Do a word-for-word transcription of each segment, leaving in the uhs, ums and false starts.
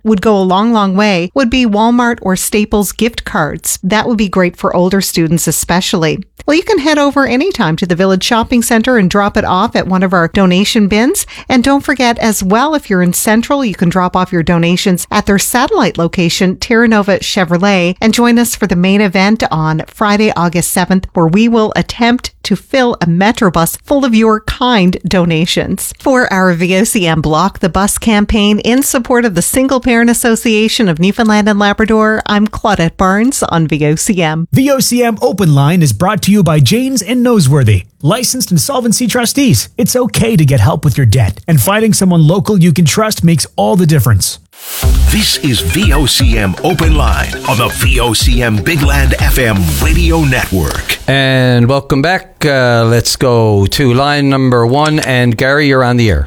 would go a long, long way would be Walmart or Staples gift cards. That would be great for older students especially. Well, you can head over anytime to the Village Shopping Center and drop it off at one of our donation bins. And don't forget as well, if you're in Central, you can drop off your donations at their satellite location, Terra Nova Chevrolet, and join us for the main event on Friday, August seventh, where we will attempt to fill a Metrobus full of your kind donations. For our V O C M Block the Bus campaign in support of the Single Parent Association of Newfoundland and Labrador, I'm Claudette Barnes on V O C M. V O C M Open Line is brought to you by Janes and Noseworthy, licensed insolvency trustees. It's okay to get help with your debt, and finding someone local you can trust makes all the difference. This is V O C M Open Line on the V O C M Big Land F M radio network. And welcome back. Uh, let's go to line number one. And Gary, you're on the air.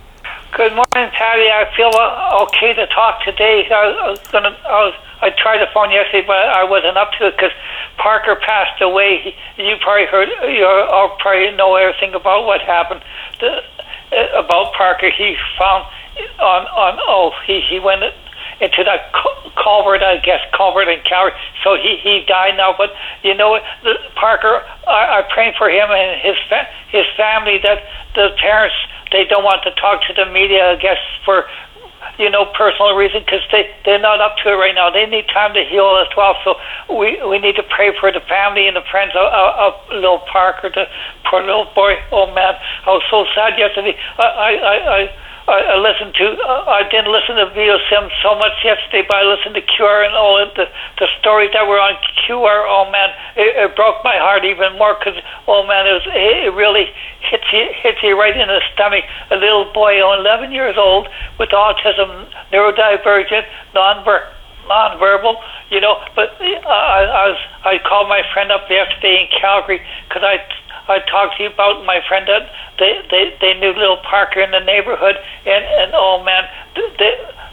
Good morning, Patty. I feel uh, okay to talk today. I was gonna. I was. I tried to phone yesterday, but I wasn't up to it because Parker passed away. He, you probably heard. You all probably know everything about what happened. The, uh, about Parker, he found on on. Oh, he he went into that culvert. I guess culvert in Calgary. So he he died now. But you know what, the, Parker. I, I'm praying for him and his fa- his family. That the parents, they don't want to talk to the media, I guess, for, you know, personal reason, because they, they're not up to it right now. They need time to heal as well. So we we need to pray for the family and the friends of, of, of little Parker, the poor little boy. Oh, man, I was so sad yesterday. I I, I, I, I listened to, uh, I didn't listen to V O C M so much yesterday, but I listened to Q R and all the, the stories that were on Q R. Oh, man, it, it broke my heart even more because, oh, man, it, was, it really hits you, hits you right in the stomach. A little boy, eleven years old, with autism, neurodivergent, non-ver- non-verbal, you know. But uh, I, I was I called my friend up yesterday in Calgary because I I talked to you about my friend that they they, they knew little Parker in the neighborhood, and, and oh man, they,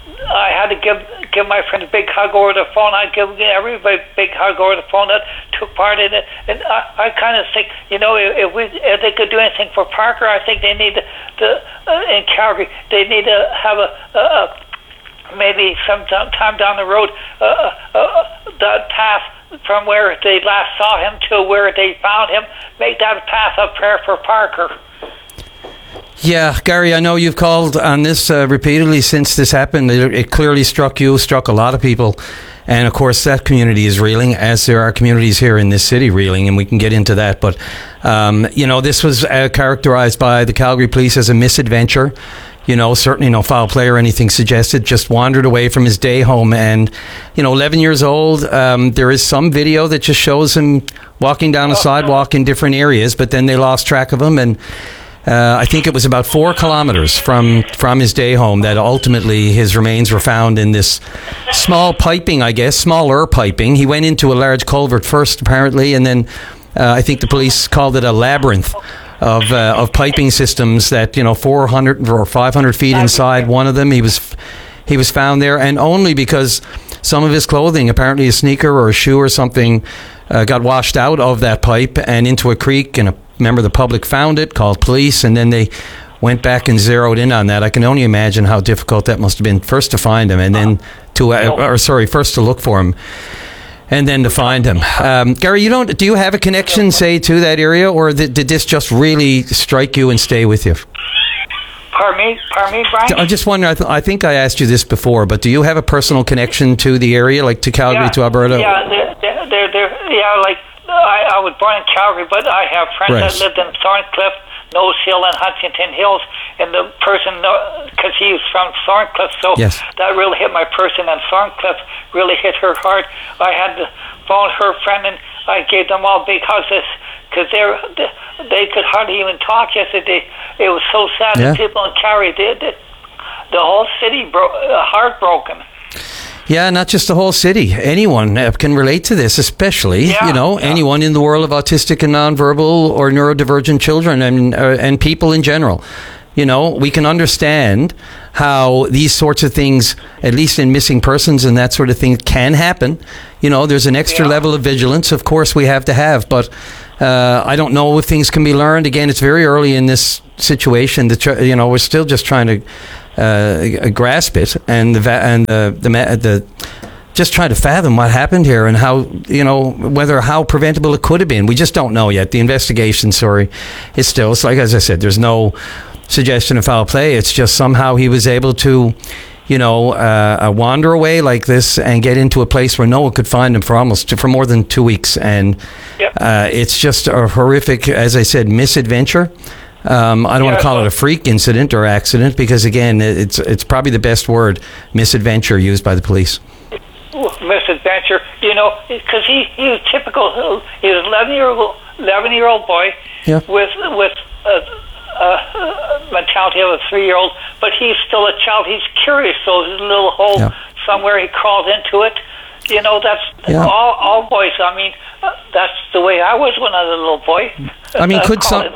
I had to give give my friend a big hug over the phone. I give everybody a big hug over the phone that took part in it, and I, I kind of think, you know, if, if we if they could do anything for Parker, I think they need to, to uh, in Calgary, they need to have a, a, a maybe some time down the road, uh, uh, uh, that path from where they last saw him to where they found him, make that a path of prayer for Parker. Yeah, Gary, I know you've called on this uh, repeatedly since this happened. It, it clearly struck you, struck a lot of people. And, of course, that community is reeling, as there are communities here in this city reeling, and we can get into that. But, um, you know, this was uh, characterized by the Calgary police as a misadventure. You know, certainly no foul play or anything suggested, just wandered away from his day home. And, you know, eleven years old, um, there is some video that just shows him walking down a sidewalk in different areas, but then they lost track of him. And uh, I think it was about four kilometers from, from his day home that ultimately his remains were found in this small piping, I guess, smaller piping. He went into a large culvert first, apparently, and then uh, I think the police called it a labyrinth of uh, of piping systems that, you know, four hundred or five hundred feet inside one of them. He was he was found there, and only because some of his clothing, apparently a sneaker or a shoe or something, uh, got washed out of that pipe and into a creek, and a member of the public found it, called police, and then they went back and zeroed in on that. I can only imagine how difficult that must have been, first to find him and then to uh, or sorry first to look for him and then to find him. Um, Gary, you don't, do you have a connection, say, to that area, or th- did this just really strike you and stay with you? Pardon me, pardon me, Brian? I just wonder, I, th- I think I asked you this before, but do you have a personal connection to the area, like to Calgary, yeah, to Alberta? Yeah, they're, they're, they're, they're, yeah, like, I, I was born in Calgary, but I have friends right. that lived in Thorncliffe, Nose Hill, and Huntington Hills, and the person, because he was from Thorncliffe, so yes. that really hit my person, and Thorncliffe really hit her hard. I had to phone her friend, and I gave them all big hugs, because they they could hardly even talk yesterday. It was so sad. Yeah. The people in Calgary, they, they, the whole city bro- uh, heartbroken. Yeah, not just the whole city. Anyone can relate to this, especially, yeah, you know, yeah. anyone in the world of autistic and nonverbal or neurodivergent children and uh, and people in general. You know, we can understand how these sorts of things, at least in missing persons and that sort of thing, can happen. You know, there's an extra yeah. level of vigilance, of course, we have to have. But uh, I don't know if things can be learned. Again, it's very early in this situation. The tr- you know, we're still just trying to uh, grasp it and the va- and the the, the just try to fathom what happened here and how, you know, whether how preventable it could have been. We just don't know yet. The investigation, sorry, is still, it's like, as I said, there's no suggestion of foul play. It's just somehow he was able to, you know, uh, wander away like this and get into a place where no one could find him for almost, for more than two weeks. And yep. uh, it's just a horrific, as I said, misadventure. Um, I don't yeah, want to call it a freak incident or accident because, again, it's it's probably the best word, misadventure, used by the police. Misadventure, you know, because he, he was typical. He was an eleven year old eleven year old boy yeah. with with a, a mentality of a three year old, but he's still a child. He's curious, so there's a little hole yeah. somewhere. He crawls into it. You know, that's yeah. all. All boys. I mean, uh, that's the way I was when I was a little boy. I mean, could some?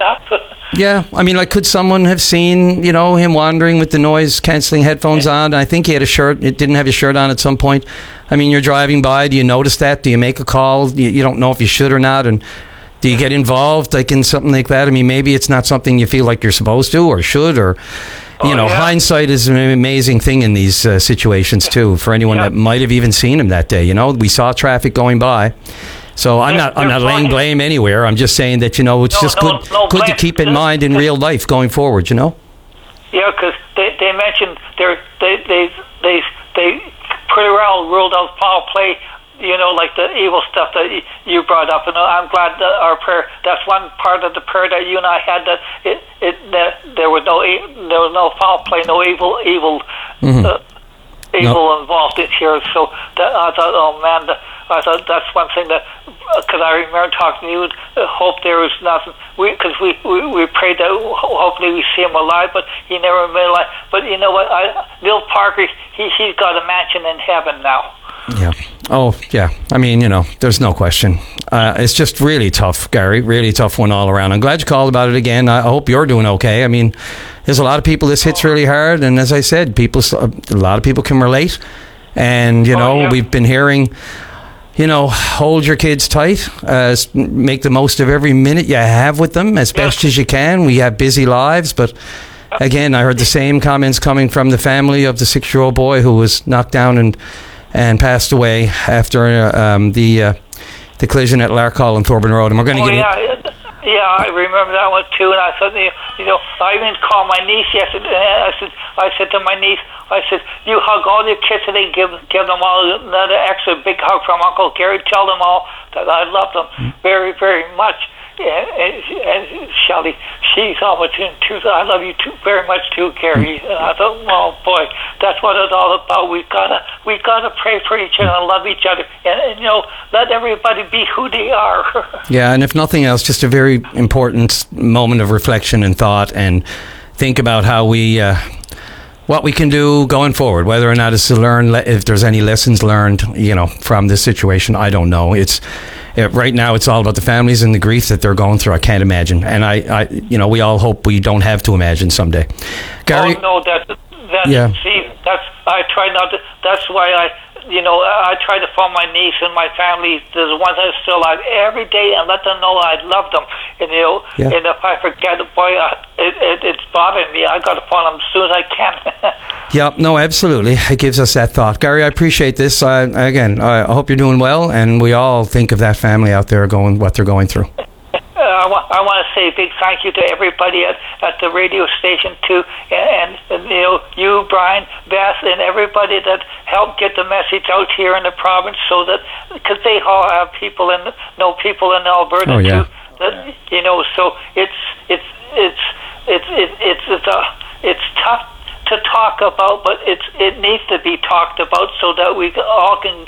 Yeah, I mean, like, could someone have seen, you know, him wandering with the noise cancelling headphones on? I think he had a shirt. It didn't have his shirt on at some point. I mean, you're driving by. Do you notice that? Do you make a call? You, you don't know if you should or not, and do you get involved like in something like that? I mean, maybe it's not something you feel like you're supposed to or should, or you oh, know, yeah. hindsight is an amazing thing in these uh, situations too. For anyone yeah. that might have even seen him that day, you know, we saw traffic going by. So I'm not I'm not laying blame anywhere. I'm just saying that, you know, it's no, just no, good no good to keep in mind in real life going forward, you know? Yeah, because they, they mentioned they they they they they pretty well ruled out foul play, you know, like the evil stuff that you brought up. And I'm glad that our prayer, that's one part of the prayer that you and I had, that it it that there was no there was no foul play, no evil evil mm-hmm. uh, evil nope. involved in here. So that, I thought, oh man, the, I thought that's one thing that, because I remember talking to you, uh, hope there was nothing, because we, we, we prayed that hopefully we see him alive, but he never made alive. But you know what, I, Bill Parker, he, he's got a mansion in heaven now. Yeah. Oh, yeah. I mean, you know, there's no question. Uh, it's just really tough, Gary, really tough one all around. I'm glad you called about it again. I hope you're doing okay. I mean, there's a lot of people this hits really hard, and as I said, people, a lot of people can relate. And, you know, oh, yeah. we've been hearing, you know, hold your kids tight, uh, make the most of every minute you have with them as best yeah. as you can. We have busy lives, but again, I heard the same comments coming from the family of the six-year-old boy who was knocked down and and passed away after uh, um, the uh, the collision at Larkhall and Thorburn Road. And we're going to oh, get yeah. it. Yeah, I remember that one too. And I said, you know, I even called my niece yesterday. I said, I said to my niece, I said, you hug all your kids today, give give them all another extra big hug from Uncle Gary. Tell them all that I love them mm-hmm. very, very much. And, and, and Shelley, she's almost in too. I love you too very much too, Gary. And I thought, oh boy, that's what it's all about. We gotta, we gotta pray for each other and love each other, and, and you know, let everybody be who they are. Yeah, and if nothing else, just a very important moment of reflection and thought, and think about how we. Uh, what we can do going forward, whether or not it's to learn, if there's any lessons learned, you know, from this situation, I don't know. It's it, right now it's all about the families and the grief that they're going through. I can't imagine. And I, I you know, we all hope we don't have to imagine someday. Gary? Oh, no, that, that, yeah. see, that's, I try not to, that's why I, you know, I try to phone my niece and my family, the ones that are still alive, every day and let them know I love them. And, you know, yeah. and if I forget, boy, I, it, it, it's bothering me. I got to phone them as soon as I can. Yeah, no, absolutely. It gives us that thought. Gary, I appreciate this. Uh, again, I hope you're doing well, and we all think of that family out there going what they're going through. Uh, I, want, I want to say a big thank you to everybody at, at the radio station too, and, and you know, you, Brian, Beth, and everybody that helped get the message out here in the province, so that because they all have people in know people in Alberta oh, yeah. too. That, you know, so it's it's it's it's it's it's it's, uh, it's tough to talk about, but it's it needs to be talked about so that we all can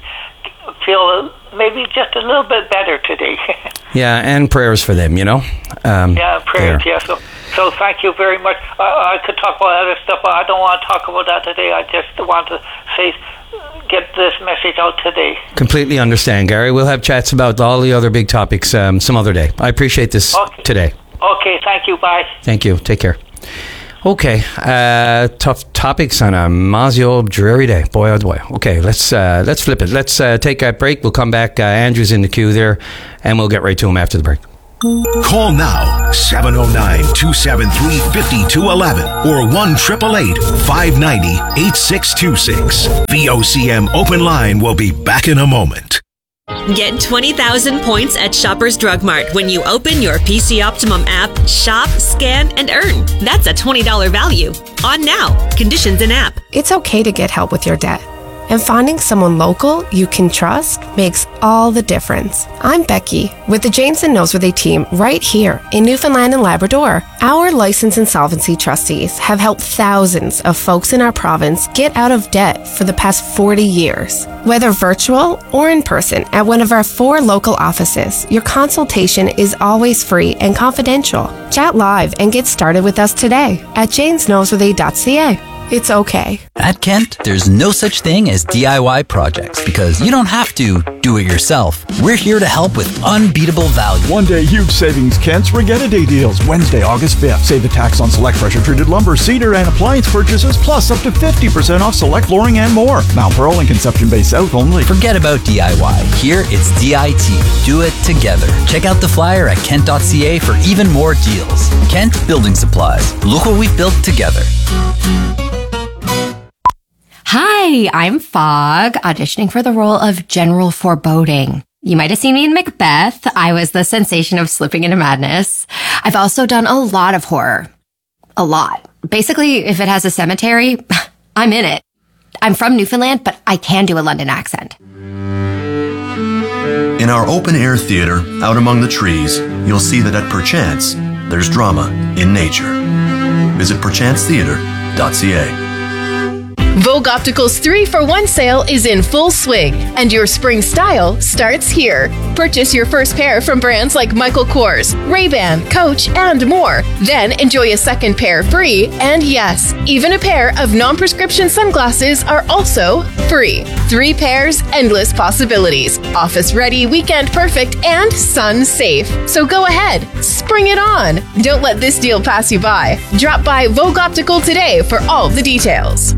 feel maybe just a little bit better today. Yeah, and prayers for them, you know. Um, yeah, prayers. There. Yeah. So, so thank you very much. I, I could talk about other stuff, but I don't want to talk about that today. I just want to say, get this message out today. Completely understand, Gary. We'll have chats about all the other big topics um, some other day. I appreciate this okay. today. Okay. Thank you. Bye. Thank you. Take care. Okay, uh, tough topics on a Mazio dreary day. Boy, oh boy. Okay, let's uh, let's flip it. Let's uh, take a break. We'll come back. Uh, Andrew's in the queue there, and we'll get right to him after the break. Call now, seven oh nine, two seven three, five two one one or one eight eight eight, five nine zero, eight six two six. V O C M Open Line will be back in a moment. Get twenty thousand points at Shoppers Drug Mart when you open your P C Optimum app, shop, scan, and earn. That's a twenty dollars value. On now. Conditions in app. It's okay to get help with your debt. And finding someone local you can trust makes all the difference. I'm Becky with the Janes and Noseworthy team right here in Newfoundland and Labrador. Our licensed insolvency trustees have helped thousands of folks in our province get out of debt for the past forty years. Whether virtual or in person at one of our four local offices, your consultation is always free and confidential. Chat live and get started with us today at janes noseworthy dot c a. It's okay. At Kent, there's no such thing as D I Y projects because you don't have to do it yourself. We're here to help with unbeatable value. One day huge savings, Kent's Regatta Day deals. Wednesday, August fifth. Save the tax on select pressure-treated lumber, cedar, and appliance purchases, plus up to fifty percent off select flooring and more. Mount Pearl and Conception Bay South only. Forget about D I Y. Here, it's D I T. Do it together. Check out the flyer at kent dot c a for even more deals. Kent Building Supplies. Look what we've built together. Hi, I'm Fogg, auditioning for the role of General Foreboding. You might have seen me in Macbeth. I was the sensation of slipping into madness. I've also done a lot of horror. A lot. Basically, if it has a cemetery, I'm in it. I'm from Newfoundland, but I can do a London accent. In our open-air theater, out among the trees, you'll see that at Perchance, there's drama in nature. Visit perchance theater dot c a. Vogue Optical's three for one sale is in full swing, and your spring style starts here. Purchase your first pair from brands like Michael Kors, Ray-Ban, Coach, and more. Then enjoy a second pair free, and yes, even a pair of non-prescription sunglasses are also free. Three pairs, endless possibilities. Office ready, weekend perfect, and sun safe. So go ahead, spring it on. Don't let this deal pass you by. Drop by Vogue Optical today for all the details.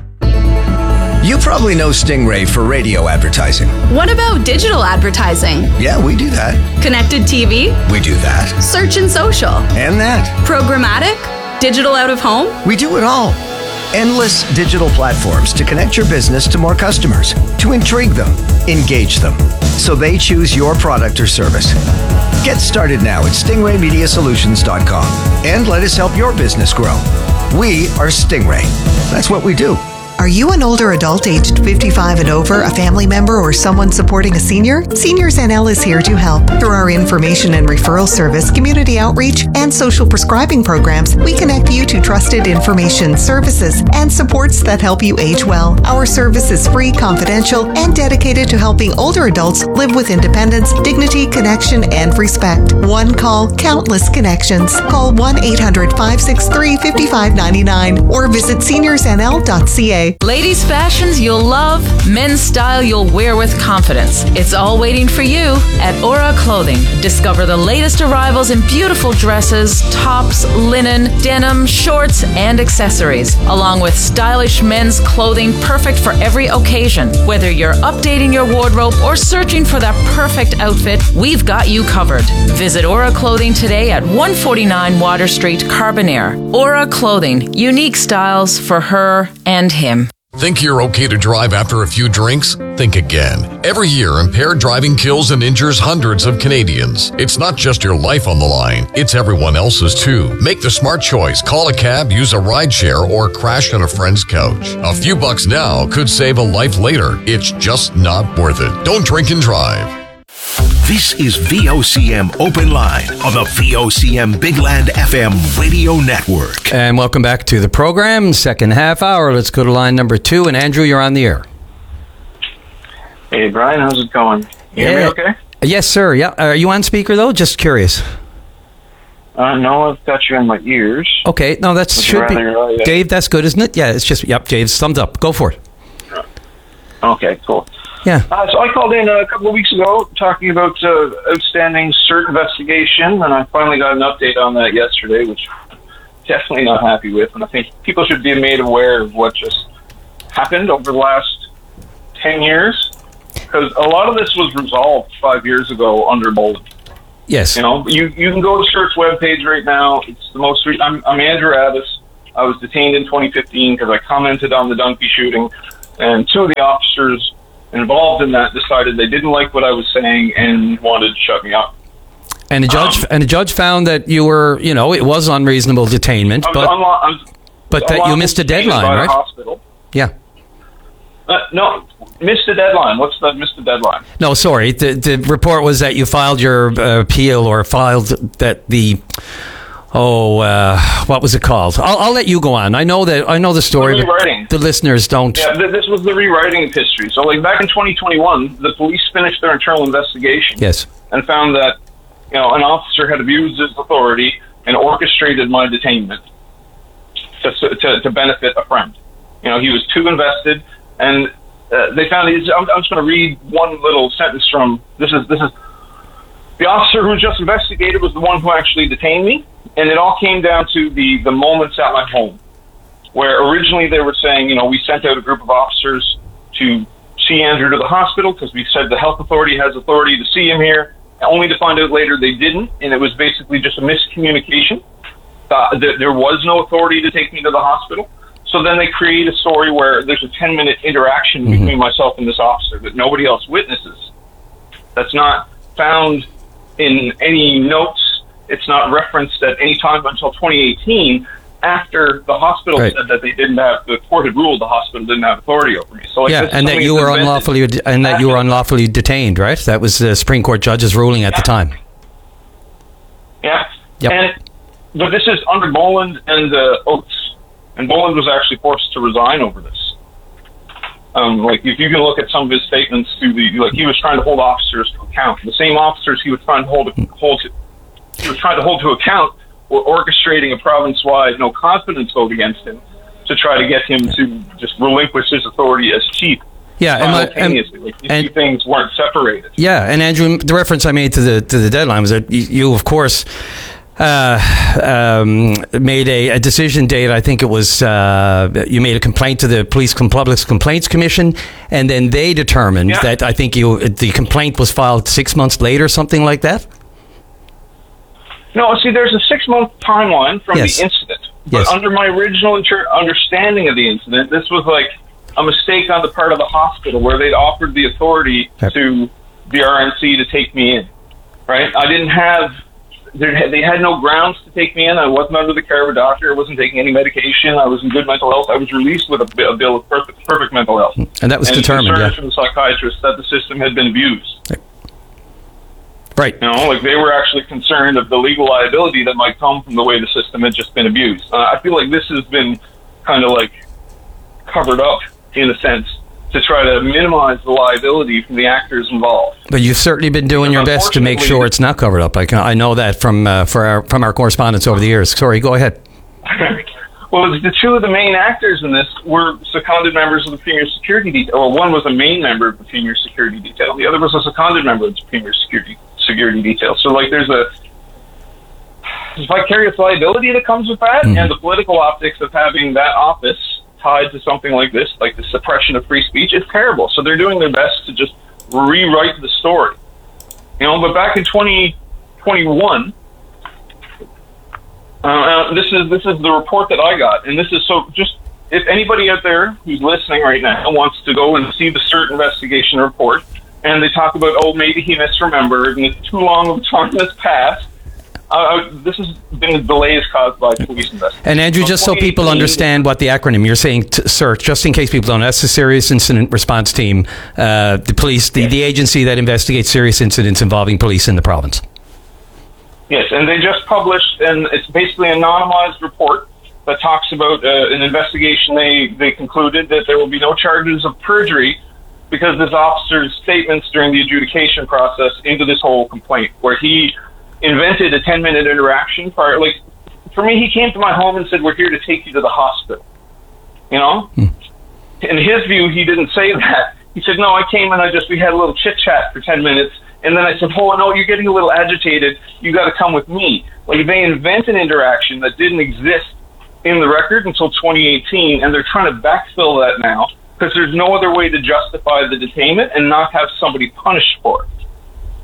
You probably know Stingray for radio advertising. What about digital advertising? Yeah, we do that. Connected T V? We do that. Search and social? And that. Programmatic? Digital out of home? We do it all. Endless digital platforms to connect your business to more customers, to intrigue them, engage them, so they choose your product or service. Get started now at stingray media solutions dot com and let us help your business grow. We are Stingray. That's what we do. Are you an older adult aged fifty-five and over, a family member, or someone supporting a senior? Seniors N L is here to help. Through our information and referral service, community outreach, and social prescribing programs, we connect you to trusted information, services, and supports that help you age well. Our service is free, confidential, and dedicated to helping older adults live with independence, dignity, connection, and respect. One call, countless connections. Call one eight hundred, five six three, five five nine nine or visit seniors n l dot c a. Ladies' fashions you'll love, men's style you'll wear with confidence. It's all waiting for you at Aura Clothing. Discover the latest arrivals in beautiful dresses, tops, linen, denim, shorts, and accessories, along with stylish men's clothing perfect for every occasion. Whether you're updating your wardrobe or searching for that perfect outfit, we've got you covered. Visit Aura Clothing today at one forty-nine Water Street, Carbonear. Aura Clothing, unique styles for her and him. Think you're okay to drive after a few drinks? Think again. Every year, impaired driving kills and injures hundreds of Canadians. It's not just your life on the line, it's everyone else's too. Make the smart choice. Call a cab, use a rideshare, or crash on a friend's couch. A few bucks now could save a life later. It's just not worth it. Don't drink and drive. This is V O C M Open Line on the V O C M Big Land F M radio network. And welcome back to the program. Second half hour. Let's go to line number two. And Andrew, you're on the air. Hey, Brian, how's it going? You hear me okay? Yes, sir. Yeah. Are you on speaker, though? Just curious. Uh, no, I've got you in my ears. Okay. No, that should be... Rather, uh, yeah. Dave, that's good, isn't it? Yeah, it's just... Yep, Dave's thumbs up. Go for it. Okay, cool. Yeah. Uh, so I called in a couple of weeks ago talking about uh, outstanding cert investigation, and I finally got an update on that yesterday, which I'm definitely not happy with. And I think people should be made aware of what just happened over the last ten years, because a lot of this was resolved five years ago under Bolden. Yes. You know, you, you can go to CERT's webpage right now. It's the most. Re- I'm, I'm Andrew Abbas. I was detained in twenty fifteen because I commented on the Dunphy shooting, and two of the officers involved in that decided they didn't like what I was saying and wanted to shut me up. And the judge um, and the judge found that you were, you know, it was unreasonable detainment, but unlo- I was, but that you missed a deadline, right? Hospital. Yeah. Uh, no, missed a deadline. What's the missed a deadline? No, sorry. The the report was that you filed your uh, appeal or filed that the oh uh, what was it called? I'll, I'll let you go on. I know that I know the story, the but the listeners don't. Yeah, th- this was the rewriting of history. So, like back in twenty twenty-one, the police finished their internal investigation. Yes. And found that you know an officer had abused his authority and orchestrated my detainment to to, to benefit a friend. You know, he was too invested. And uh, they found these. I'm, I'm just going to read one little sentence from this. Is this is the officer who just investigated was the one who actually detained me, and it all came down to the the moments at my home, where originally they were saying, you know, we sent out a group of officers to see Andrew to the hospital because we said the health authority has authority to see him here, only to find out later they didn't, and it was basically just a miscommunication. Uh, th- there was no authority to take me to the hospital. So then they create a story where there's a ten-minute interaction mm-hmm. between myself and this officer that nobody else witnesses. That's not found in any notes. It's not referenced at any time until twenty eighteen, after the hospital right. said that they didn't have, the court had ruled the hospital didn't have authority over me. So like yeah, and that you were unlawfully and that you were unlawfully detained, right? That was the Supreme Court judge's ruling at yeah. the time. Yeah. Yep. And but this is under Boland and uh, Oates. And Boland was actually forced to resign over this. Um, like, if you can look at some of his statements to the, like, he was trying to hold officers to account. The same officers he was trying to hold, hold to, he was trying to hold to account were orchestrating a province-wide no confidence vote against him to try to get him to just relinquish his authority as chief. Yeah, simultaneously. And, like, these and, two things weren't separated. Yeah, and Andrew, the reference I made to the to the deadline was that you, you of course. Uh, um, made a, a decision date. I think it was uh, you made a complaint to the Police Com- Public Complaints Commission, and then they determined yeah. that I think you the complaint was filed six months later, something like that. No, see, there's a six-month timeline from yes. the incident. But yes. under my original inter- understanding of the incident, this was like a mistake on the part of the hospital where they'd offered the authority yep. to the R N C to take me in. Right? I didn't have. They had no grounds to take me in. I wasn't under the care of a doctor. I wasn't taking any medication. I was in good mental health. I was released with a, a bill of perfect, perfect mental health. And that was and determined, yeah. from the psychiatrist that the system had been abused. Right. You know, like they were actually concerned of the legal liability that might come from the way the system had just been abused. Uh, I feel like this has been kind of like covered up in a sense to try to minimize the liability from the actors involved. But you've certainly been doing your best to make sure it's not covered up. I can, I know that from uh, for our, from our correspondence over the years. Sorry, go ahead. Well, the two of the main actors in this were seconded members of the Premier Security Detail. Well, one was a main member of the Premier Security Detail. The other was a seconded member of the Premier Security Security Detail. So, like, there's a vicarious liability that comes with that, mm-hmm. and the political optics of having that office tied to something like this, like the suppression of free speech, is terrible. So they're doing their best to just rewrite the story. You know, but back in twenty twenty-one, uh, this is this is the report that I got, and this is so just if anybody out there who's listening right now wants to go and see the CERT investigation report, and they talk about, oh, maybe he misremembered, and it's too long of a time has passed. Uh, this has been delays caused by police investigations. And Andrew, so just so people understand what the acronym, you're saying t- CERT, just in case people don't know, that's the Serious Incident Response Team, uh, the police, the, yes. the agency that investigates serious incidents involving police in the province. Yes, and they just published, and it's basically an anonymized report that talks about uh, an investigation. They, they concluded that there will be no charges of perjury because this officer's statements during the adjudication process into this whole complaint, where he invented a ten-minute interaction prior. Like, for me, he came to my home and said, we're here to take you to the hospital. You know? Hmm. In his view, he didn't say that. He said, no, I came and I just, we had a little chit-chat for ten minutes, and then I said, oh, no, you're getting a little agitated. You got to come with me. Like, they invent an interaction that didn't exist in the record until twenty eighteen, and they're trying to backfill that now because there's no other way to justify the detainment and not have somebody punished for it.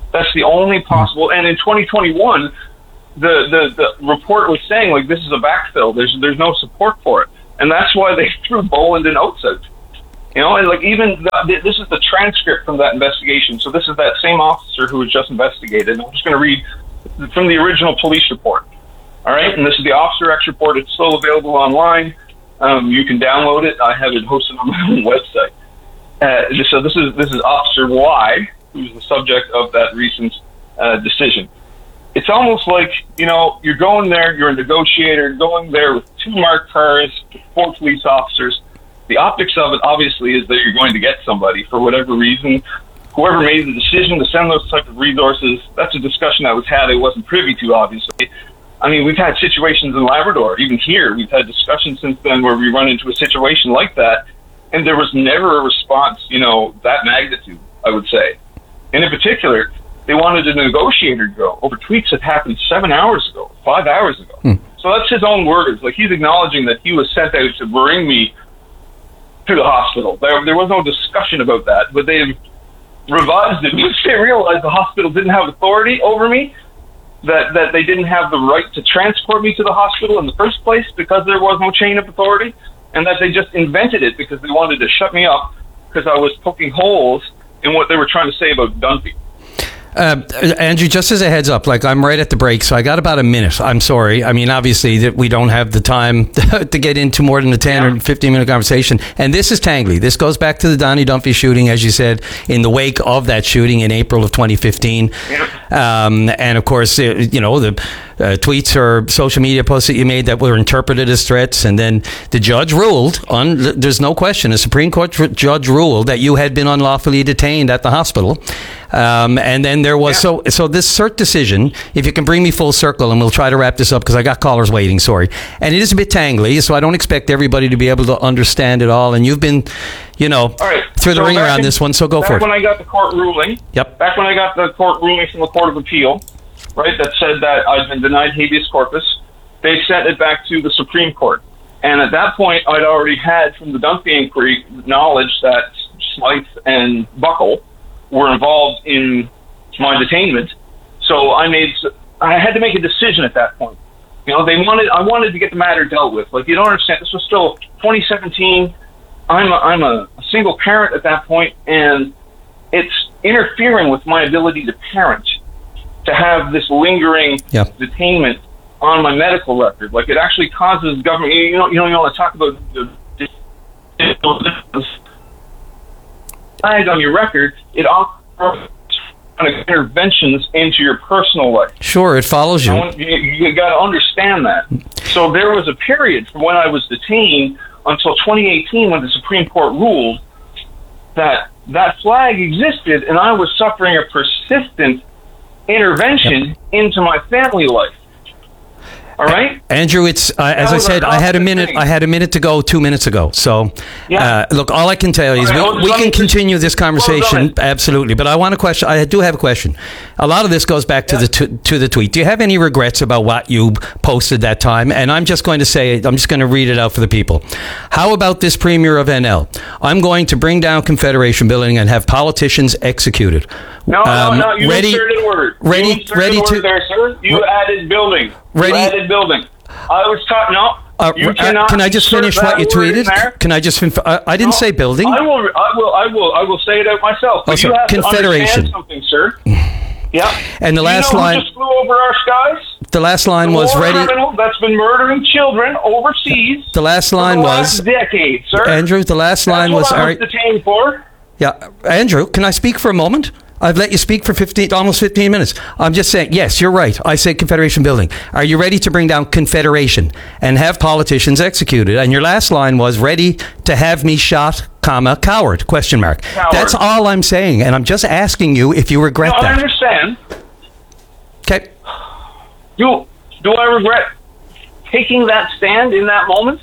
That's the only possible. And in twenty twenty-one, the, the, the report was saying, like, this is a backfill. There's there's no support for it. And that's why they threw Boland and Oates out. You know, and like even the, this is the transcript from that investigation. So this is that same officer who was just investigated. And I'm just going to read from the original police report. All right, and this is the Officer X report. It's still available online. Um, you can download it. I have it hosted on my own website. Uh, so this is this is Officer Y, who's the subject of that recent uh, decision. It's almost like, you know, you're going there, you're a negotiator, going there with two marked cars, four police officers. The optics of it, obviously, is that you're going to get somebody for whatever reason. Whoever made the decision to send those type of resources, that's a discussion that was had I wasn't privy to, obviously. I mean, we've had situations in Labrador, even here, we've had discussions since then where we run into a situation like that, and there was never a response, you know, that magnitude, I would say. And in particular, they wanted a negotiator to go over tweets that happened seven hours ago, five hours ago. Hmm. So that's his own words. Like, he's acknowledging that he was sent out to bring me to the hospital. There, there was no discussion about that, but they've revised it once they realized the hospital didn't have authority over me, that, that they didn't have the right to transport me to the hospital in the first place because there was no chain of authority, and that they just invented it because they wanted to shut me up because I was poking holes in what they were trying to say about Dunphy. Uh, Andrew, just as a heads up, like I'm right at the break, so I got about a minute. I'm sorry. I mean, obviously that we don't have the time to get into more than a ten yeah. or fifteen minute conversation. And this is Tangley. This goes back to the Donnie Dunphy shooting, as you said, in the wake of that shooting in April of twenty fifteen. Yeah. Um, and of course, you know, the uh, tweets or social media posts that you made that were interpreted as threats. And then the judge ruled on, there's no question, the Supreme Court judge ruled that you had been unlawfully detained at the hospital. Um, and then there was, yeah. so so this cert decision, if you can bring me full circle, and we'll try to wrap this up because I got callers waiting, sorry. And it is a bit tangly, so I don't expect everybody to be able to understand it all. And you've been, you know, all right. through the so ring around in, this one, so go for it. Back when I got the court ruling, yep. back when I got the court ruling from the Court of Appeal, right, that said that I'd been denied habeas corpus, they sent it back to the Supreme Court. And at that point, I'd already had, from the Dunphy inquiry, knowledge that Smythe and Buckle were involved in my detainment. So I made, I had to make a decision at that point. You know, they wanted, I wanted to get the matter dealt with. Like, you don't understand, this was still twenty seventeen. I'm a, I'm a single parent at that point, and it's interfering with my ability to parent, to have this lingering yeah. detainment on my medical record. Like, it actually causes government, you know, you know, you want to talk about the, the on your record, it offers interventions into your personal life. Sure, it follows you. You, you got to understand that. So there was a period from when I was detained until twenty eighteen when the Supreme Court ruled that that flag existed, and I was suffering a persistent intervention yep. into my family life. All right, Andrew. It's uh, as I said. I had a minute. Thing. I had a minute to go two minutes ago. So, yeah. uh, look, all I can tell you is right, we, we can continue this conversation well, absolutely. But I want to question. I do have a question. A lot of this goes back to yeah. the t- to the tweet. Do you have any regrets about what you posted that time? And I'm just going to say. I'm just going to read it out for the people. How about this Premier of N L? I'm going to bring down Confederation Building and have politicians executed. No, um, no, no. You ready, inserted a word. Ready, you inserted ready a word to there, sir. You re- added building. Ready. You added building. I was talking. No. Uh, you uh, can I just finish what you tweeted? Can I just? Fin- I, I didn't no, say building. I will. I will. I will. I will say it out myself. But oh, you have Confederation. To understand something, sir. Yeah. And the last you know line who just flew over our skies. The last line the was war ready. Criminal that's been murdering children overseas. The last line for the was last decade, sir. Andrew. The last line that's was. What I was detained for. Yeah, Andrew. Can I speak for a moment? I've let you speak for fifteen, almost fifteen minutes. I'm just saying, yes, you're right. I say Confederation Building. Are you ready to bring down Confederation and have politicians executed? And your last line was ready to have me shot, comma, coward, question mark. Coward. That's all I'm saying. And I'm just asking you if you regret no, that. I understand. Okay. Do, do I regret taking that stand in that moment?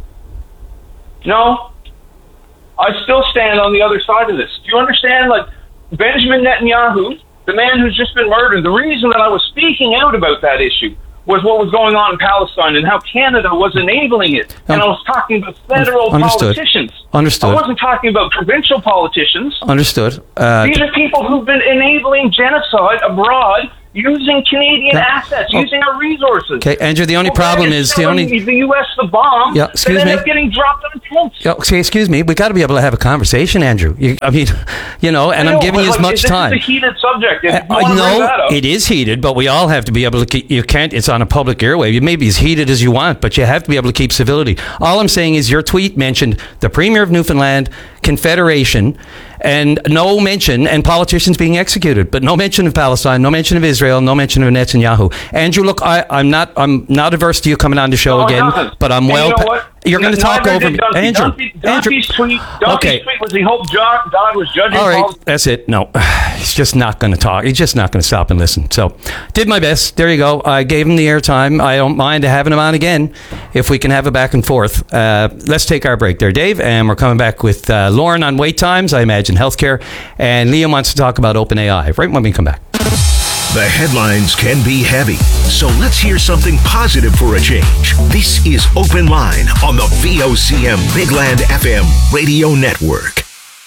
No. I still stand on the other side of this. Do you understand? Like, Benjamin Netanyahu, the man who's just been murdered, the reason that I was speaking out about that issue was what was going on in Palestine and how Canada was enabling it. And I was talking about federal Understood. politicians. Understood. I wasn't talking about provincial politicians. Understood. Uh, These are people who've been enabling genocide abroad using Canadian No. assets, Oh. using our resources. Okay, Andrew, the only Well, problem they're is the selling only... the U S the bomb. Yeah, excuse that me. end up getting dropped on tanks. Yeah, okay, excuse me. We got to be able to have a conversation, Andrew. You, I mean, you know, and I I'm know, giving but, you as like, much this time. Is a heated subject. If you I want to bring know that up. it is heated, but we all have to be able to keep, you can't, it's on a public airwave. You may be as heated as you want, but you have to be able to keep civility. All I'm saying is your tweet mentioned the Premier of Newfoundland, Confederation, and no mention, and politicians being executed, but no mention of Palestine, no mention of Israel, no mention of Netanyahu. Andrew, look, I, I'm not, I'm not averse to you coming on the show No, again, nothing. but I'm And well. you know pa- what? You're going to talk Neither over did me, Dumpy. Andrew. Dumpy, Andrew. Dumpy's tweet, Dumpy's Okay. tweet was he hoped God, God was judging All right, all. that's it. No, he's just not going to talk. He's just not going to stop and listen. So, did my best. There you go. I gave him the airtime. I don't mind having him on again if we can have a back and forth. Uh, let's take our break there, Dave, and we're coming back with uh, Lauren on wait times, I imagine healthcare, and Liam wants to talk about OpenAI right when we come back. The headlines can be heavy, so let's hear something positive for a change. This is Open Line on the V O C M Big Land F M Radio Network.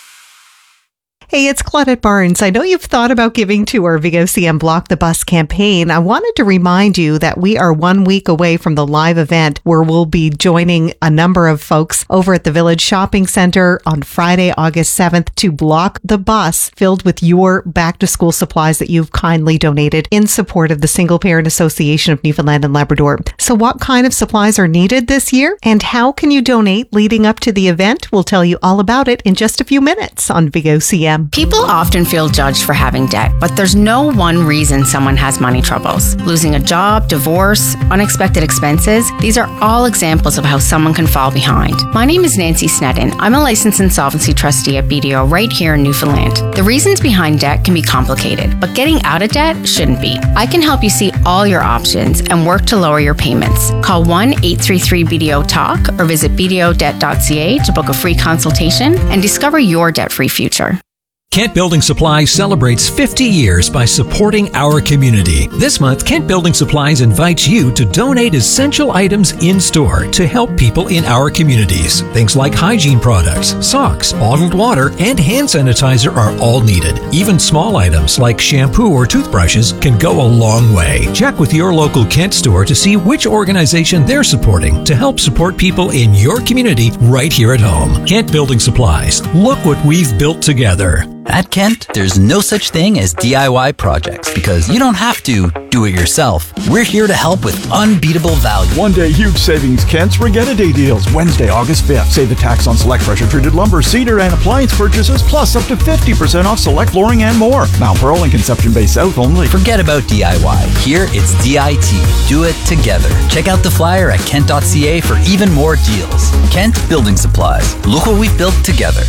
Hey, it's Claudette Barnes. I know you've thought about giving to our V O C M Block the Bus campaign. I wanted to remind you that we are one week away from the live event where we'll be joining a number of folks over at the Village Shopping Center on Friday, August seventh to block the bus filled with your back to school supplies that you've kindly donated in support of the Single Parent Association of Newfoundland and Labrador. So what kind of supplies are needed this year and how can you donate leading up to the event? We'll tell you all about it in just a few minutes on V O C M. People often feel judged for having debt, but there's no one reason someone has money troubles. Losing a job, divorce, unexpected expenses, these are all examples of how someone can fall behind. My name is Nancy Sneddon. I'm a licensed insolvency trustee at B D O right here in Newfoundland. The reasons behind debt can be complicated, but getting out of debt shouldn't be. I can help you see all your options and work to lower your payments. Call one eight three three B D O talk or visit b d o debt dot c a to book a free consultation and discover your debt-free future. Kent Building Supplies celebrates fifty years by supporting our community. This month, Kent Building Supplies invites you to donate essential items in-store to help people in our communities. Things like hygiene products, socks, bottled water, and hand sanitizer are all needed. Even small items like shampoo or toothbrushes can go a long way. Check with your local Kent store to see which organization they're supporting to help support people in your community right here at home. Kent Building Supplies. Look what we've built together. At Kent, there's no such thing as D I Y projects because you don't have to do it yourself. We're here to help with unbeatable value. One day huge savings Kent's Regatta Day deals. Wednesday, August fifth. Save the tax on select pressure-treated lumber, cedar, and appliance purchases, plus up to fifty percent off select flooring and more. Mount Pearl and Conception Bay South only. Forget about D I Y. Here, it's D I T. Do it together. Check out the flyer at kent dot c a for even more deals. Kent Building Supplies. Look what we've built together.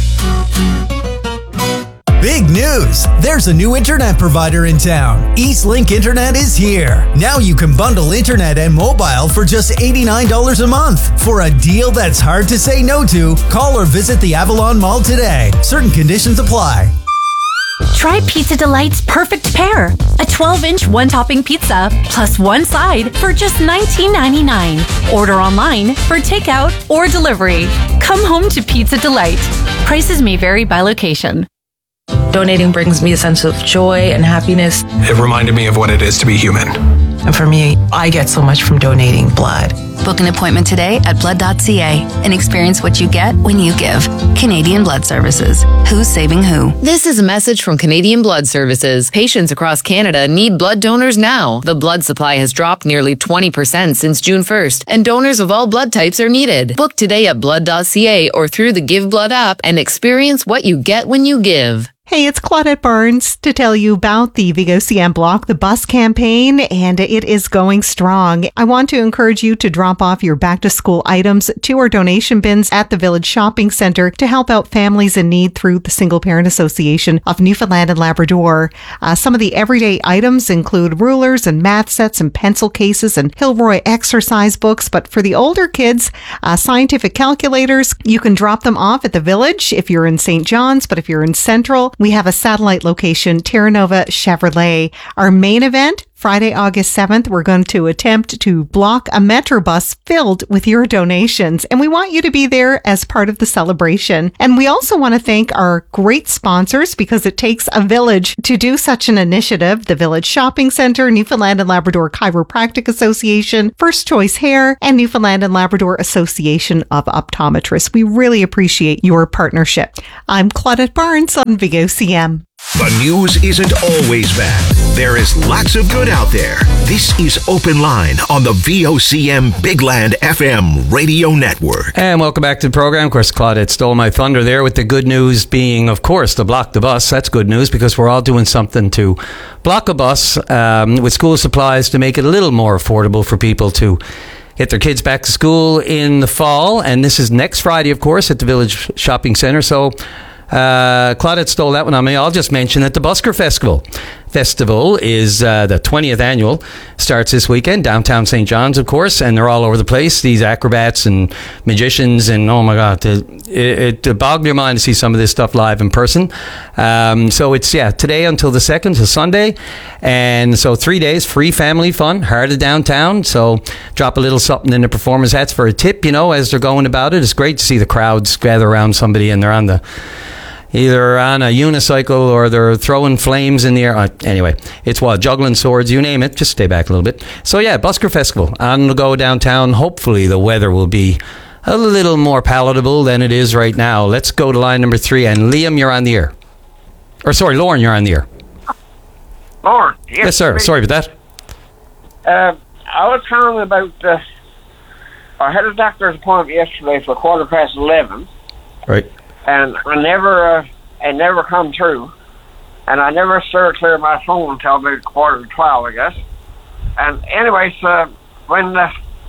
Big news! There's a new internet provider in town. Eastlink Internet is here. Now you can bundle internet and mobile for just eighty-nine dollars a month. For a deal that's hard to say no to, call or visit the Avalon Mall today. Certain conditions apply. Try Pizza Delight's Perfect Pair, a twelve-inch one-topping pizza plus one side for just nineteen ninety-nine. Order online for takeout or delivery. Come home to Pizza Delight. Prices may vary by location. Donating brings me a sense of joy and happiness. It reminded me of what it is to be human. And for me, I get so much from donating blood. Book an appointment today at blood dot c a and experience what you get when you give. Canadian Blood Services. Who's saving who? This is a message from Canadian Blood Services. Patients across Canada need blood donors now. The blood supply has dropped nearly twenty percent since June first, and donors of all blood types are needed. Book today at blood dot c a or through the Give Blood app and experience what you get when you give. Hey, it's Claudette Barnes to tell you about the V O C M Block the Bus campaign, and it is going strong. I want to encourage you to drop off your back-to-school items to our donation bins at the Village Shopping Center to help out families in need through the Single Parent Association of Newfoundland and Labrador. Uh, some of the everyday items include rulers and math sets and pencil cases and Hilroy exercise books, but for the older kids, uh, scientific calculators, you can drop them off at the Village if you're in Saint John's, but if you're in Central, we have a satellite location, Terra Nova Chevrolet. Our main event, Friday, August seventh, we're going to attempt to block a Metrobus filled with your donations, and we want you to be there as part of the celebration. And we also want to thank our great sponsors, because it takes a village to do such an initiative: the Village Shopping Center, Newfoundland and Labrador Chiropractic Association, First Choice Hair, and Newfoundland and Labrador Association of Optometrists. We really appreciate your partnership. I'm Claudette Barnes on V O C M. The news isn't always bad. There is lots of good out there. This is Open Line on the V O C M Bigland F M radio network. And welcome back to the program. Of course, Claudette stole my thunder there, with the good news being, of course, to block the bus. That's good news, because we're all doing something to block a bus um, with school supplies to make it a little more affordable for people to get their kids back to school in the fall. And this is next Friday, of course, at the Village Shopping Centre. So Uh, Claudette stole that one on me. I'll just mention that the Busker Festival Festival is uh, the twentieth annual, starts this weekend, downtown Saint John's, of course, and they're all over the place, these acrobats and magicians, and oh my God, it, it, it bogged your mind to see some of this stuff live in person. Um, so it's, yeah, today until the second, to Sunday, and so three days, free family fun, heart of downtown, so drop a little something in the performers' hats for a tip, you know, as they're going about it. It's great to see the crowds gather around somebody, and they're on the either on a unicycle or they're throwing flames in the air. Uh, anyway, it's what, juggling swords, you name it. Just stay back a little bit. So yeah, Busker Festival on the go downtown. Hopefully the weather will be a little more palatable than it is right now. Let's go to line number three. And Liam, you're on the air. Or sorry, Lauren, you're on the air. Lauren. Yes, yes sir. Sorry about that. Uh, I was calling about, uh, I had a doctor's appointment yesterday for quarter past eleven. Right. And I never, uh, it never come through. And I never started clear my phone until about quarter to twelve, I guess. And anyways, uh, when uh,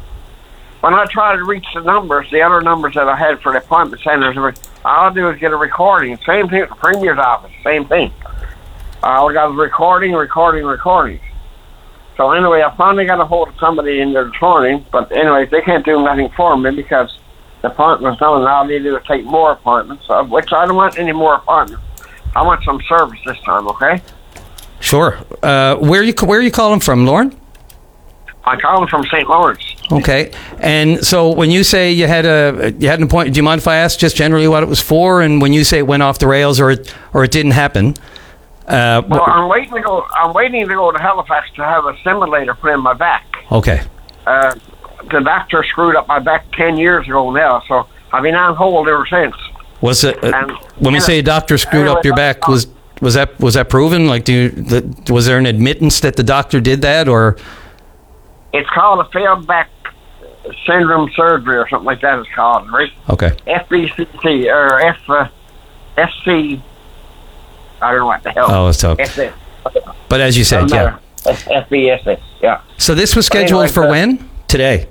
when I try to reach the numbers, the other numbers that I had for the appointment centers, all I'll do is get a recording. Same thing at the Premier's office, same thing. Uh, I got a recording, recording, recording. So anyway, I finally got a hold of somebody in there this morning, but anyways, they can't do nothing for me because the appointment's done, and all I need to do is take more appointments, of which I don't want any more appointments. I want some service this time, okay? Sure. Uh, where you where are you calling from, Lauren? I'm calling from Saint Lawrence. Okay. And so when you say you had a you had an appointment, do you mind if I ask just generally what it was for? And when you say it went off the rails or it or it didn't happen? Uh, well, I'm waiting to go. I'm waiting to go to Halifax to have a simulator put in my back. Okay. Uh, the doctor screwed up my back ten years ago now, so I've been on hold ever since. Was it uh, and, when we say a doctor screwed anyway, up your back? Was was that was that proven? Like, do you, the, was there an admittance that the doctor did that, or? It's called a failed back syndrome surgery or something like that. It's called, right? Okay. F B C T or F uh, F C. I don't know what the hell. Oh, so. F S. But as you said, yeah. F B S S. Yeah. So this was scheduled anyway, for uh, when? Today.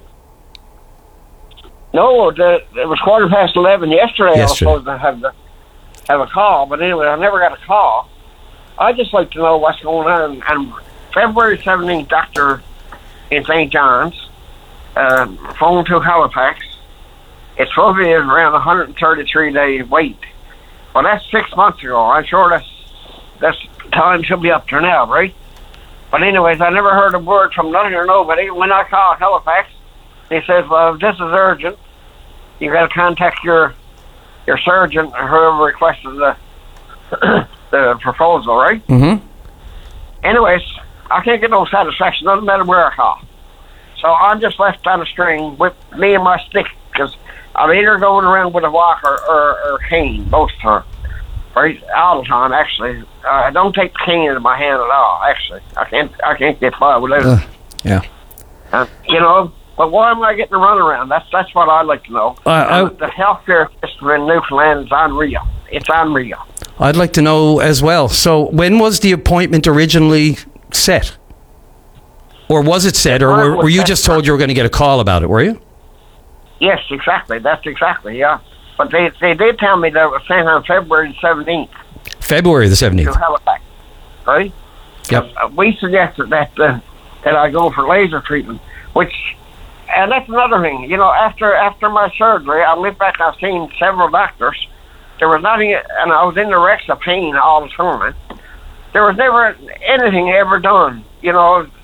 No, the, it was quarter past eleven yesterday. yesterday. I was supposed to have the, have a call, but anyway, I never got a call. I'd just like to know what's going on. And February seventeenth, doctor in Saint John's, uh, phone to Halifax. It's supposed to be around one hundred thirty-three day wait. Well, that's six months ago. I'm sure that's that's time should be up to now, right? But anyways, I never heard a word from nothing or nobody. When I called Halifax, they said, well, if this is urgent, you got to contact your your surgeon or whoever requested the the proposal, right? Mm-hmm. Anyways, I can't get no satisfaction. Doesn't matter where I call. So I'm just left on a string with me and my stick because I'm either going around with a walker or, or cane, both times. Right, all the time, actually. Uh, I don't take the cane into my hand at all, actually. I can't I can't get by without it. Uh, yeah. Uh, you know, but why am I getting a runaround? That's that's what I'd like to know. Uh, I, the healthcare system in Newfoundland is unreal. It's unreal. I'd like to know as well. So when was the appointment originally set? Or was it set, or were, were you just told you were going to get a call about it, were you? Yes, exactly. That's exactly, yeah. But they they did tell me that it was sent on February seventeenth. February the seventeenth. To Halifax, right? Yep. Uh, we suggested that uh, that I go for laser treatment, which, and that's another thing. You know, after after my surgery, I went back. I've seen several doctors. There was nothing, and I was in the wrecks of pain all the time. There was never anything ever done. You know,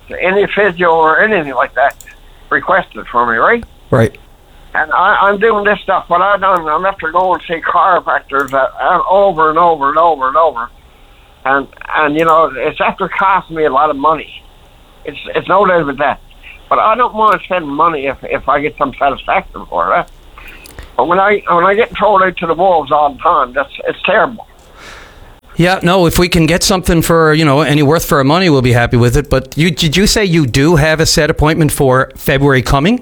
any physio or anything like that requested for me, right? Right. And I, I'm doing this stuff. What I've done, I'm after going to see chiropractors uh, uh, over and over and over and over. And, and you know, it's after costing me a lot of money. It's it's no doubt about that. But I don't want to spend money if, if I get some satisfaction for it. But when I when I get thrown out to the wolves all the time, that's it's terrible. Yeah, no, if we can get something for, you know, any worth for our money, we'll be happy with it. But you did you say you do have a set appointment for February coming?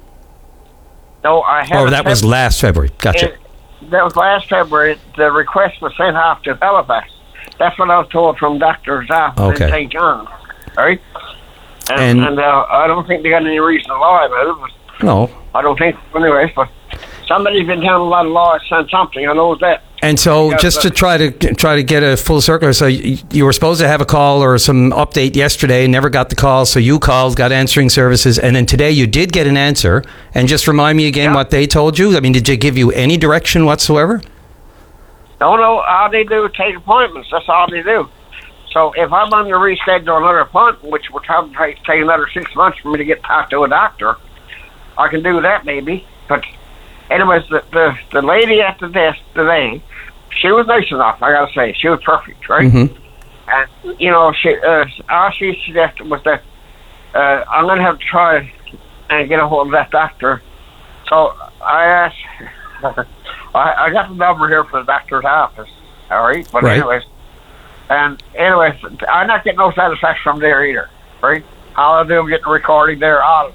No, I haven't. Oh, that was last February. Gotcha. It, that was last February. The request was sent off to Halifax. That's what I was told from Doctor's office Okay. in Saint John's. Right? And, And- and uh, I don't think they got any reason to lie about it. But No. I don't think, anyways, but somebody's been telling a lot of lawyers sent something. I know that. And so, Because, just to uh, try to try to get a full circle, so you, you were supposed to have a call or some update yesterday, never got the call, so you called, got answering services, and then today you did get an answer. And just remind me again what they told you. I mean, did they give you any direction whatsoever? No, no, all they do is take appointments. That's all they do. So if I'm going to reschedule another appointment, which would probably take, take another six months for me to get talked to a doctor, I can do that maybe. But anyways, the, the, the lady at the desk today, she was nice enough, I got to say. She was perfect, right? Mm-hmm. And, you know, she uh, all she suggested was that uh, I'm going to have to try and get a hold of that doctor. So I asked, I, I got the number here for the doctor's office, all right? But Right. anyways, and anyways, I'm not getting no satisfaction from there either, right? All I do is get the recording there all the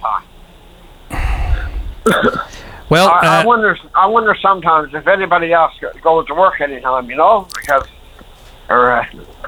time. Well, I, I uh, wonder. I wonder sometimes if anybody else goes to work anytime, you know, because or uh,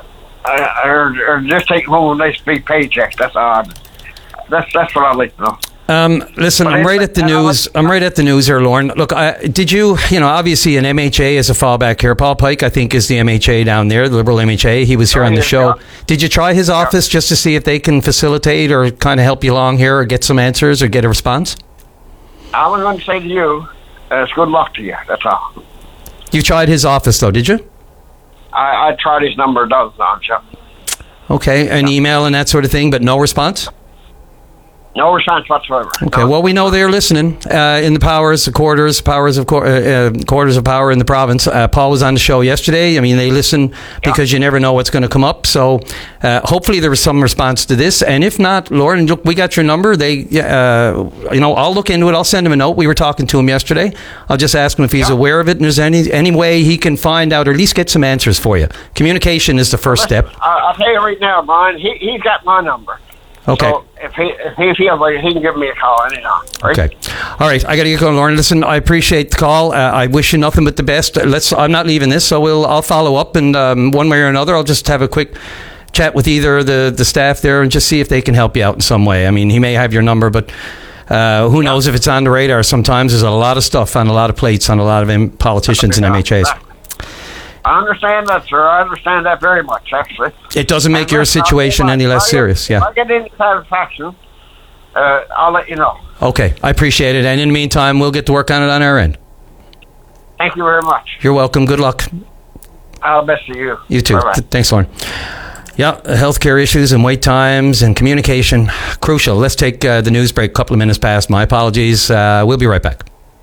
or, or just take home a nice big paycheck. That's odd. That's that's what I'd like to know. Um, listen, I'm right at the news. I'm right at the news here, Lauren. Look, I, did you, you know, obviously an M H A is a fallback here. Paul Pike, I think, is the M H A down there, the Liberal M H A. He was here Oh, on the yeah, show. yeah. Did you try his office just to see if they can facilitate or kind of help you along here or get some answers or get a response? I was going to say to you, uh, it's good luck to you. That's all. You tried his office, though, did you? I, I tried his number a dozen times. Yeah. Okay, an email and that sort of thing, but no response? No response whatsoever. Okay, well, we know they're listening uh, in the powers, the quarters, powers of qu- uh, uh, quarters of power in the province. Uh, Paul was on the show yesterday. I mean, they listen because you never know what's going to come up. So uh, hopefully there was some response to this. And if not, Lauren, look, we got your number. They, uh, you know, I'll look into it. I'll send him a note. We were talking to him yesterday. I'll just ask him if he's aware of it and there's any any way he can find out or at least get some answers for you. Communication is the first step. I, I'll tell you right now, Brian. He he's got my number. Okay. So if he if he feels like it, he can give me a call anytime. Right? Okay. All right. I got to get going, Lauren. Listen, I appreciate the call. Uh, I wish you nothing but the best. Let's. I'm not leaving this, so we'll. I'll follow up, and um, one way or another, I'll just have a quick chat with either the the staff there and just see if they can help you out in some way. I mean, he may have your number, but uh, who knows if it's on the radar? Sometimes there's a lot of stuff on a lot of plates on a lot of M- politicians and M H As. I understand that, sir. I understand that very much, actually. It doesn't make your And listen, situation if I- any if less I get- serious. If Yeah. I get any satisfaction, uh, I'll let you know. Okay. I appreciate it. And in the meantime, we'll get to work on it on our end. Thank you very much. You're welcome. Good luck. All the best to you. You too. Bye-bye. Th- Thanks, Lauren. Yeah, healthcare issues and wait times and communication, crucial. Let's take uh, the news break. A couple of minutes past. My apologies. Uh, we'll be right back.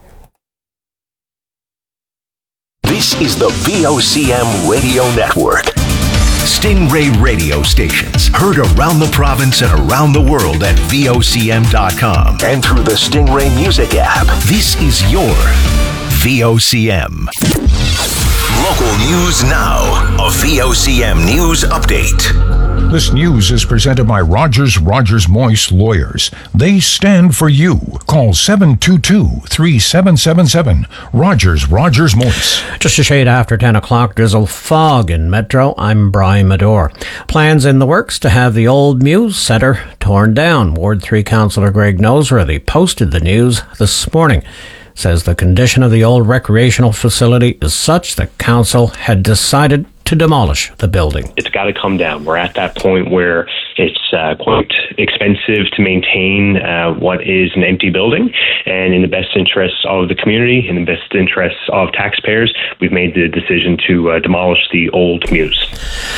This is the V O C M Radio Network. Stingray radio stations heard around the province and around the world at V O C M dot com and through the Stingray Music app. This is your V O C M. Local news now. A V O C M News Update. This news is presented by Rogers Rogers Moyse Lawyers. They stand for you. Call seven two two, three seven seven seven. Rogers Rogers Moyse. Just a shade after ten o'clock, drizzle fog in Metro. I'm Brian Medore. Plans in the works to have the old Muse Centre torn down. Ward three Councillor Greg Noseworthy posted the news this morning. Says the condition of the old recreational facility is such that council had decided to demolish the building. It's got to come down. We're at that point where it's uh, quite expensive to maintain uh, what is an empty building, and in the best interests of the community, in the best interests of taxpayers, we've made the decision to uh, demolish the old Muse.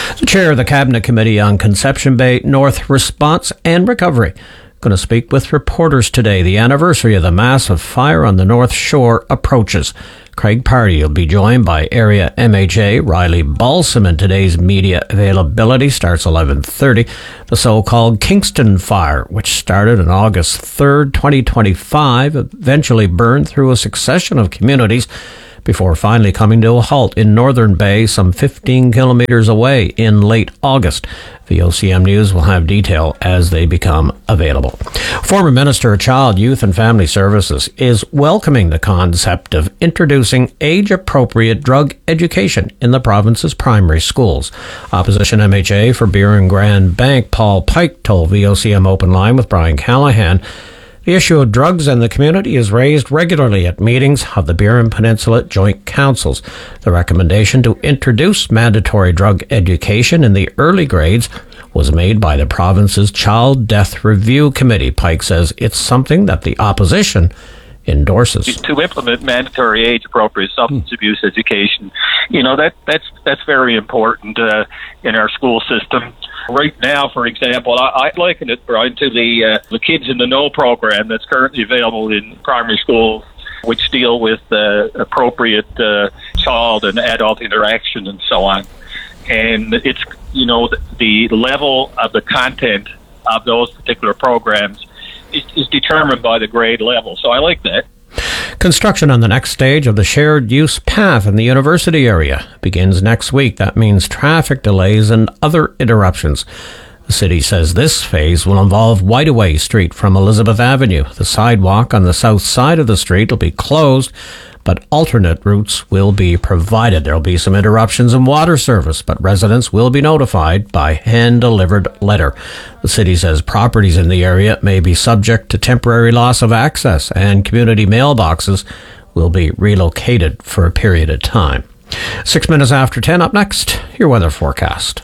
The chair of the Cabinet Committee on Conception Bay North Response and Recovery going to speak with reporters today. The anniversary of the massive fire on the North Shore approaches. Craig Party will be joined by area M H A Riley Balsam in today's media availability. Starts eleven thirty. The so-called Kingston Fire, which started on August third, twenty twenty-five, eventually burned through a succession of communities before finally coming to a halt in Northern Bay, some fifteen kilometres away in late August. V O C M News will have detail as they become available. Former Minister of Child, Youth and Family Services is welcoming the concept of introducing age-appropriate drug education in the province's primary schools. Opposition M H A for Beer and Grand Bank Paul Pike told V O C M Open Line with Brian Callahan the issue of drugs in the community is raised regularly at meetings of the Burin Peninsula Joint Councils. The recommendation to introduce mandatory drug education in the early grades was made by the province's Child Death Review Committee. Pike says it's something that the opposition endorses. To implement mandatory age-appropriate substance hmm. abuse education, you know, that that's that's very important uh, in our school system. Right now, for example, I, I liken it, Brian, to the uh, the Kids in the Know program that's currently available in primary schools, which deal with uh, appropriate uh, child and adult interaction and so on. And it's, you know, the, the level of the content of those particular programs is, is determined by the grade level. So I like that. Construction on the next stage of the shared use path in the university area begins next week. That means traffic delays and other interruptions. The city says this phase will involve Whiteaway Street from Elizabeth Avenue. The sidewalk on the south side of the street will be closed, but alternate routes will be provided. There will be some interruptions in water service, but residents will be notified by hand-delivered letter. The city says properties in the area may be subject to temporary loss of access, and community mailboxes will be relocated for a period of time. Six minutes after ten, up next, your weather forecast.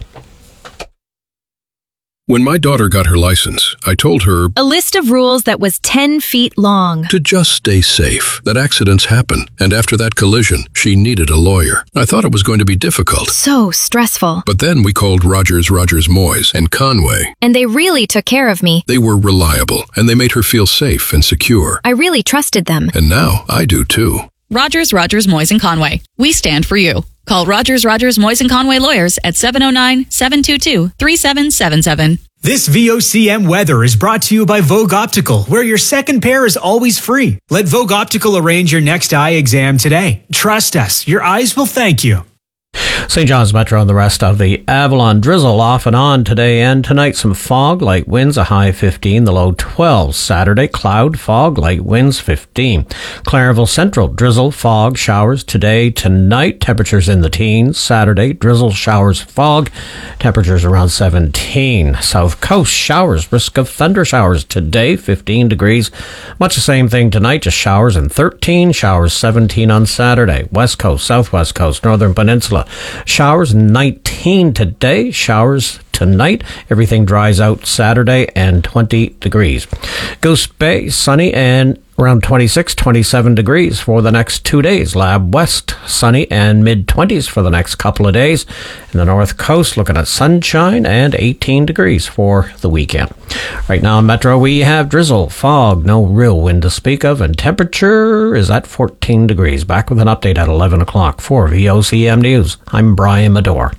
When my daughter got her license, I told her a list of rules that was ten feet long. To just stay safe, that accidents happen, and after that collision, she needed a lawyer. I thought it was going to be difficult. So stressful. But then we called Rogers, Rogers, Moyes and Conway. And they really took care of me. They were reliable, and they made her feel safe and secure. I really trusted them. And now I do too. Rogers, Rogers, Moyes and Conway. We stand for you. Call Rogers, Rogers, Moyes and Conway lawyers at seven oh nine, seven two two, three seven seven seven. This V O C M weather is brought to you by Vogue Optical, where your second pair is always free. Let Vogue Optical arrange your next eye exam today. Trust us, your eyes will thank you. Saint John's Metro and the rest of the Avalon drizzle off and on today and tonight. Some fog, light winds, a high fifteen, the low twelve. Saturday, cloud, fog, light winds, fifteen. Clarenville Central, drizzle, fog, showers today, tonight. Temperatures in the teens. Saturday, drizzle, showers, fog. Temperatures around seventeen. South Coast, showers, risk of thunder showers today, fifteen degrees. Much the same thing tonight, just showers and thirteen. Showers, seventeen on Saturday. West Coast, Southwest Coast, Northern Peninsula. Showers nineteen today, showers tonight. Everything dries out Saturday and twenty degrees. Goose Bay, sunny and around twenty-six, twenty-seven degrees for the next two days. Lab West, sunny and mid-twenties for the next couple of days. In the North Coast, looking at sunshine and eighteen degrees for the weekend. Right now in Metro, we have drizzle, fog, no real wind to speak of, and temperature is at fourteen degrees. Back with an update at eleven o'clock for V O C M News. I'm Brian Medore.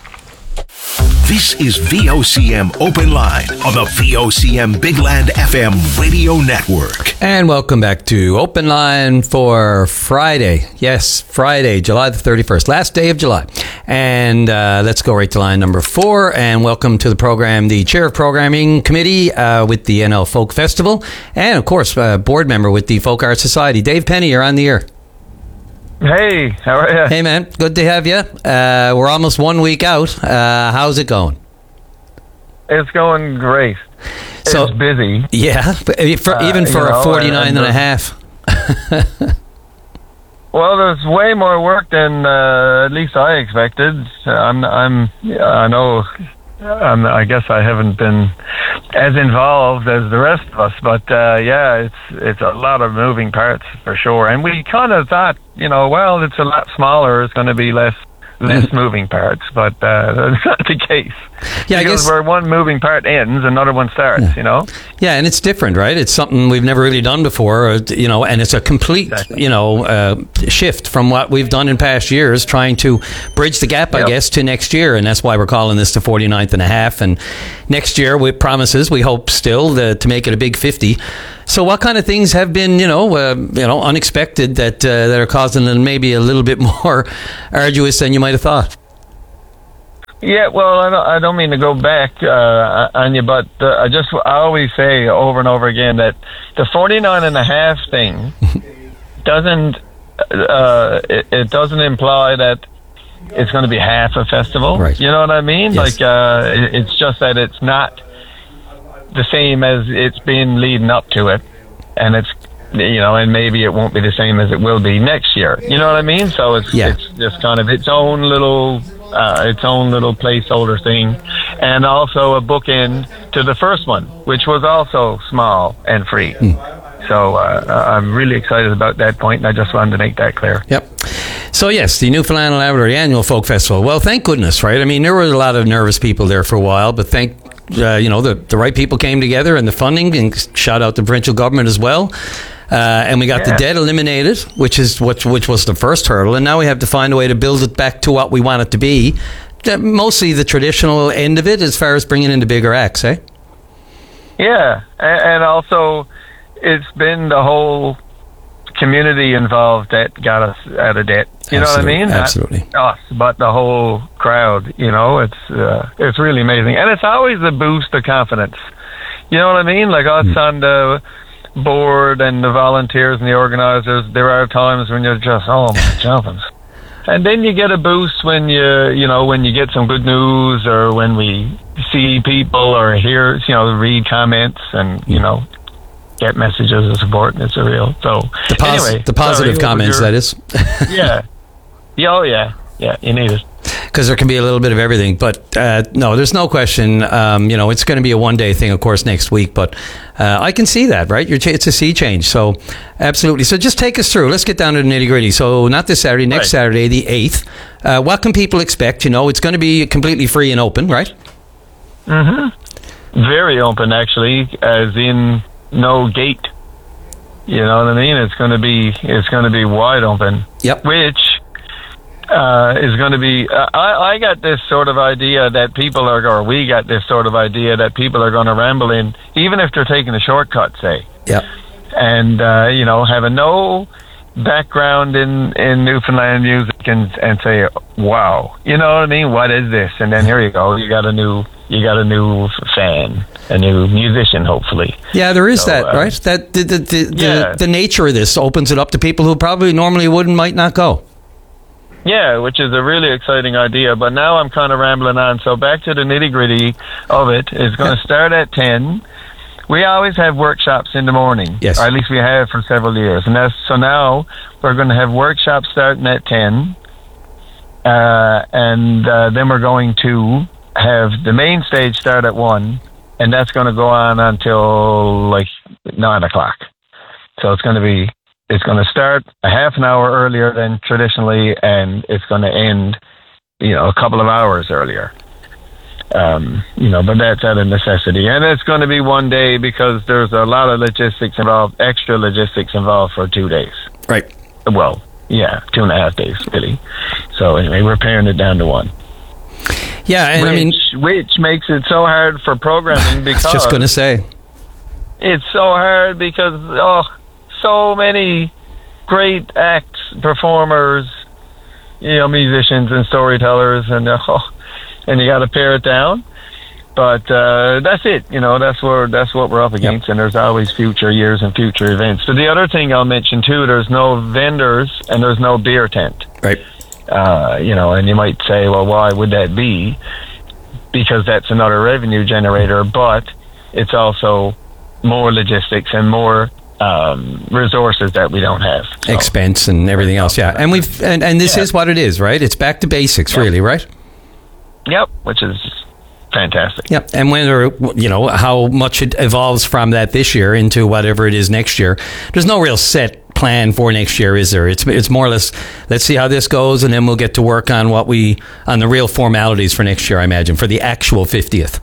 This is V O C M Open Line on the V O C M Big Land F M radio network. And welcome back to Open Line for Friday. Yes, Friday, July the thirty-first, last day of July. And uh, let's go right to line number four. And welcome to the program, the Chair of Programming Committee uh, with the N L Folk Festival. And, of course, uh, board member with the Folk Art Society. Dave Penny, you're on the air. Hey, how are you? Hey, man. Good to have you. Uh, we're almost one week out. Uh, how's it going? It's going great. So, it's busy. Yeah, for, even for uh, know, a forty-nine and, and a half. Well, there's way more work than uh, at least I expected. I'm, I'm, I know, I'm, I guess I haven't been as involved as the rest of us, but uh, yeah, it's it's a lot of moving parts for sure. And we kind of thought, you know, well, it's a lot smaller. It's going to be less less moving parts, but uh, that's not the case. Yeah, because I guess where one moving part ends, another one starts. Yeah. You know. Yeah, and it's different, right? It's something we've never really done before, uh, you know, and it's a complete, exactly. you know, uh, shift from what we've done in past years, trying to bridge the gap, yep. I guess, to next year, and that's why we're calling this the forty-ninth and a half. And next year, with promises, we hope still the, to make it a big fifty. So, what kind of things have been, you know, uh, you know, unexpected that uh, that are causing it maybe a little bit more arduous than you might have thought? Yeah, well, I don't, I don't mean to go back uh, on you, but uh, I just I always say over and over again that the forty-nine and a half thing doesn't uh, it, it doesn't imply that it's going to be half a festival. Right. You know what I mean? Yes. Like uh, it, it's just that it's not the same as it's been leading up to it, and it's you know, and maybe it won't be the same as it will be next year. You know what I mean? So it's yeah. it's just kind of its own little. Uh, its own little placeholder thing, and also a bookend to the first one, which was also small and free. Mm. So uh, I'm really excited about that point, and I just wanted to make that clear. Yep. So yes, the Newfoundland and Labrador Annual Folk Festival. Well, thank goodness, right? I mean, there were a lot of nervous people there for a while, but thank uh, you know the the right people came together, and the funding, and shout out the provincial government as well. Uh, and we got yeah. the debt eliminated, which is what which was the first hurdle, and now we have to find a way to build it back to what we want it to be. Mostly the traditional end of it, as far as bringing in the bigger acts, eh? Yeah, and also it's been the whole community involved that got us out of debt. You Absolutely. know what I mean? Absolutely. Not us, but the whole crowd. You know, it's uh, it's really amazing, and it's always a boost of confidence. You know what I mean? Like us mm. on the board and the volunteers and the organizers, there are times when you're just, oh my jumpings. And then you get a boost when you, you know, when you get some good news, or when we see people or hear, you know, read comments and, you know, get messages of support. It's a real. So the, pos- anyway, the positive sorry, comments, your, that is. yeah. Yeah. Oh yeah. Yeah. You need it. Because there can be a little bit of everything, but uh, no, there's no question. Um, you know, it's going to be a one-day thing, of course, next week. But uh, I can see that, right? You're ch- it's a sea change, so absolutely. So just take us through. Let's get down to the nitty-gritty. So not this Saturday, next right. Saturday, the eighth. Uh, what can people expect? You know, it's going to be completely free and open, right? Mm-hmm. Very open, actually, as in no gate. You know what I mean? It's going to be it's going to be wide open. Yep. Which. Uh, is going to be. Uh, I, I got this sort of idea that people are, or we got this sort of idea that people are going to ramble in, even if they're taking a shortcut, say. Yep. And uh, you know, having no background in, in Newfoundland music, and and say, wow, you know what I mean? What is this? And then here you go, you got a new, you got a new fan, a new musician, hopefully. Yeah, there is so, that, uh, right? That the the the, yeah. the the nature of this opens it up to people who probably normally wouldn't, might not go. Yeah, which is a really exciting idea. But now I'm kind of rambling on. So back to the nitty-gritty of it. It's going to start at ten. We always have workshops in the morning. Yes. Or at least we have for several years. And that's, so now we're going to have workshops starting at ten. Uh, and uh, then we're going to have the main stage start at one. And that's going to go on until like nine o'clock. So it's going to be... It's going to start a half an hour earlier than traditionally, and it's going to end, you know, a couple of hours earlier. Um, you know, but that's out of necessity. And it's going to be one day because there's a lot of logistics involved, extra logistics involved for two days. Right. Well, yeah, two and a half days, really. So anyway, we're paring it down to one. Yeah, and which, I mean... Which makes it so hard for programming because... I was just going to say. It's so hard because, oh... so many great acts, performers, you know, musicians and storytellers, and oh, and you got to pare it down. But uh, that's it, you know. That's where that's what we're up against, yep. And there's always future years and future events. But the other thing I'll mention too, there's no vendors and there's no beer tent. Right. Uh, you know, and you might say, well, why would that be? Because that's another revenue generator, but it's also more logistics and more. Um, resources that we don't have, so. Expense and everything else, yeah. And we've and, and this yeah. is what it is, right? It's back to basics, yep. really, right? Yep, which is fantastic. Yep, and whether you know how much it evolves from that this year into whatever it is next year, there's no real set plan for next year, is there? It's it's more or less, let's see how this goes, and then we'll get to work on what we on the real formalities for next year, I imagine, for the actual fiftieth.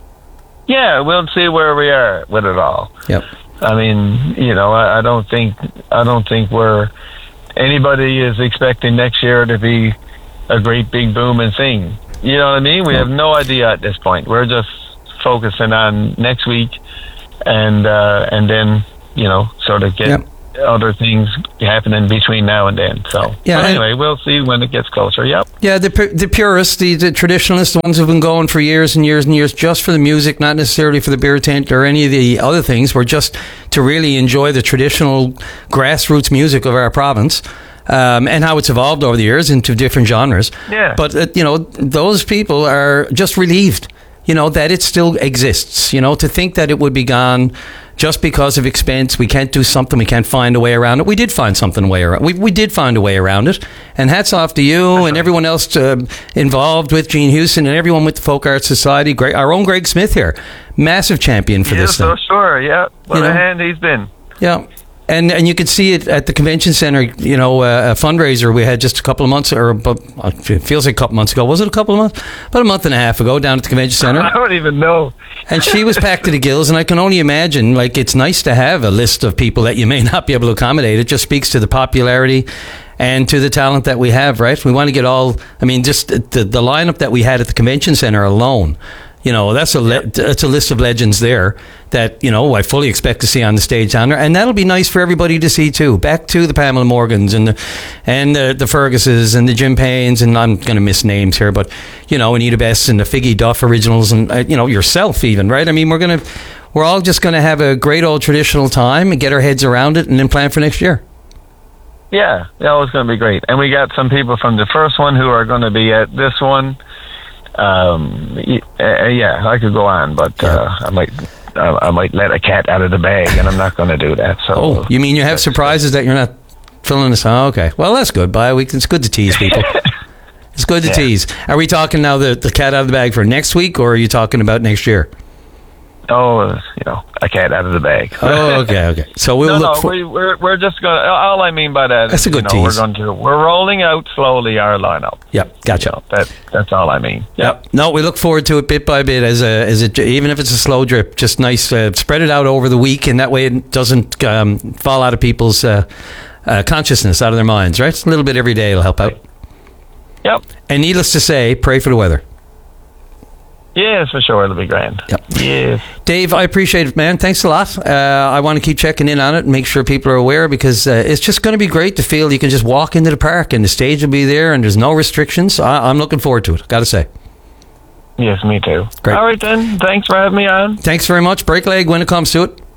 Yeah, we'll see where we are with it all. Yep. I mean, you know, I, I don't think I don't think we're anybody is expecting next year to be a great big booming thing. You know what I mean? We have no idea at this point. We're just focusing on next week, and uh, and then you know, sort of get yep. other things happening between now and then. So, yeah, but anyway, we'll see when it gets closer. Yep. Yeah, the the purists, the, the traditionalists, the ones who've been going for years and years and years just for the music, not necessarily for the beer tent or any of the other things, were just to really enjoy the traditional grassroots music of our province. Um, and how it's evolved over the years into different genres. Yeah. But, uh, you know, those people are just relieved, you know, that it still exists. You know, to think that it would be gone just because of expense, we can't do something, we can't find a way around it. We did find something way around. We we did find a way around it. And hats off to you and everyone else uh, involved with Gene Houston and everyone with the Folk Arts Society. Great, our own Greg Smith here, massive champion for yeah, this thing. Yeah, so sure, yeah. What you a know? hand he's been. Yeah. And and you could see it at the convention center, you know, uh, a fundraiser we had just a couple of months, or it feels like a couple months ago. Was it a couple of months? About a month and a half ago down at the convention center. I don't even know. And she was packed to the gills, and I can only imagine, like, it's nice to have a list of people that you may not be able to accommodate. It just speaks to the popularity and to the talent that we have, right? We want to get all, I mean, just the, the lineup that we had at the convention center alone. You know, that's a le- that's a list of legends there that, you know, I fully expect to see on the stage down there. And that'll be nice for everybody to see, too. Back to the Pamela Morgans and the, and the, the Ferguses and the Jim Paynes, and I'm going to miss names here, but, you know, Anita Bess and the Figgy Duff originals and, uh, you know, yourself even, right? I mean, we're going to, we're all just going to have a great old traditional time and get our heads around it and then plan for next year. Yeah, that was going to be great. And we got some people from the first one who are going to be at this one. Um, uh, yeah, I could go on, but uh, I might uh, I might let a cat out of the bag, and I'm not going to do that. So, oh, you mean you have surprises that you're not filling this? Oh, okay, well that's good. Bye week. It's good to tease people. It's good to yeah. tease. Are we talking now the the cat out of the bag for next week, or are you talking about next year? Oh, you know, a cat out of the bag. Oh, okay, okay. So we'll no, look no, for... we, we're we're just going. All I mean by that that's is, a good you know, tease. We're going to we're rolling out slowly our lineup. Yep, gotcha. You know, that that's all I mean. Yep. yep. No, we look forward to it bit by bit as a as a even if it's a slow drip. Just nice, uh, spread it out over the week, and that way it doesn't um, fall out of people's uh, uh, consciousness, out of their minds. Right, a little bit every day will help out. Yep. And needless to say, pray for the weather. Yes, for sure. It'll be grand. Yep. Yes. Dave, I appreciate it, man. Thanks a lot. Uh, I want to keep checking in on it and make sure people are aware, because uh, it's just going to be great to feel you can just walk into the park and the stage will be there and there's no restrictions. I- I'm looking forward to it, got to say. Yes, me too. Great. All right, then. Thanks for having me on. Thanks very much. Break leg when it comes to it.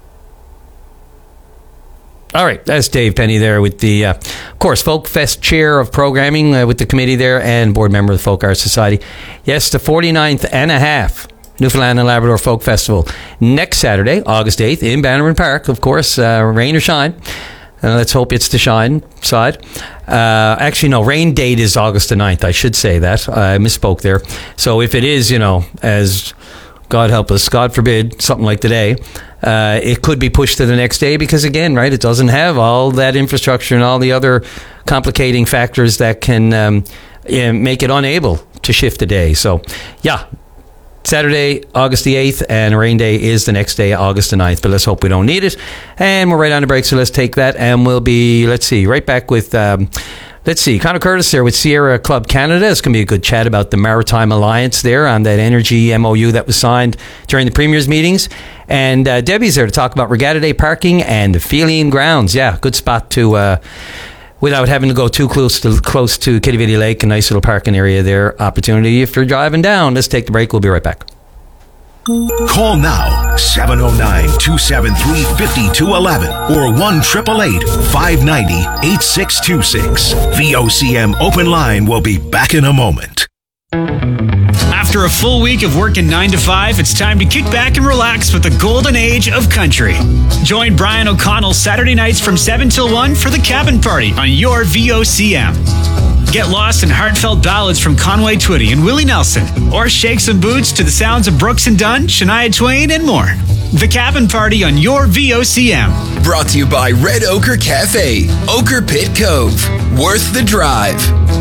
All right, that's Dave Penny there with the, uh, of course, Folk Fest chair of programming uh, with the committee there and board member of the Folk Arts Society. Yes, the forty-ninth and a half Newfoundland and Labrador Folk Festival next Saturday, August eighth, in Bannerman Park, of course, uh, rain or shine. Uh, let's hope it's the shine side. Uh, actually, no, rain date is August the ninth. I should say that. I misspoke there. So if it is, you know, as God help us, God forbid, something like today, uh, it could be pushed to the next day because, again, right, it doesn't have all that infrastructure and all the other complicating factors that can um, yeah, make it unable to shift a day. So, yeah, Saturday, August the eighth, and rain day is the next day, August the ninth, but let's hope we don't need it. And we're right on the break, so let's take that, and we'll be, let's see, right back with... Um, Let's see, Conor Curtis there with Sierra Club Canada. It's going to be a good chat about the Maritime Alliance there on that energy M O U that was signed during the Premier's meetings. And uh, Debbie's there to talk about Regatta Day parking and the Feline Grounds. Yeah, good spot to, uh, without having to go too close to close to Kitty Lake, a nice little parking area there. Opportunity if you're driving down. Let's take the break. We'll be right back. Call now, seven oh nine, two seven three, five two one one or one eight eight eight, five nine zero, eight six two six. V O C M Open Line will be back in a moment. After a full week of working nine to five, it's time to kick back and relax with the golden age of country. Join Brian O'Connell Saturday nights from seven till one for the Cabin Party on your V O C M. Get lost in heartfelt ballads from Conway Twitty and Willie Nelson, or shake some boots to the sounds of Brooks and Dunn, Shania Twain, and more. The Cabin Party on your V O C M. Brought to you by Red Ochre Cafe, Ochre Pit Cove. Worth the drive.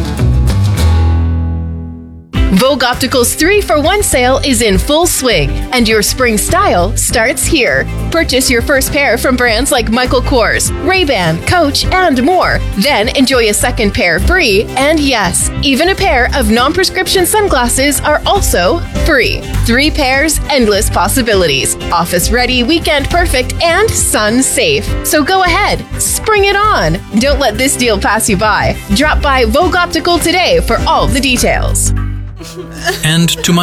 Vogue Optical's three for one sale is in full swing, and your spring style starts here. Purchase your first pair from brands like Michael Kors, Ray-Ban, Coach, and more. Then enjoy a second pair free, and yes, even a pair of non-prescription sunglasses are also free. Three pairs, endless possibilities. Office ready, weekend perfect, and sun safe. So go ahead, spring it on. Don't let this deal pass you by. Drop by Vogue Optical today for all the details. And to my